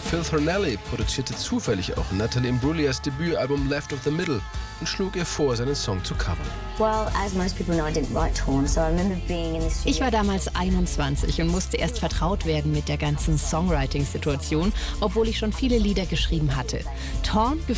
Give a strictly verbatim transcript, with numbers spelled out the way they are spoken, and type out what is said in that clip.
Phil Thornelly produzierte zufällig auch Natalie Imbruglias Debütalbum Left of the Middle und schlug ihr vor, seinen Song zu covern. Ich war damals einundzwanzig und musste erst vertraut werden mit der ganzen Songwriting-Situation, obwohl ich schon viele Lieder geschrieben hatte. Torn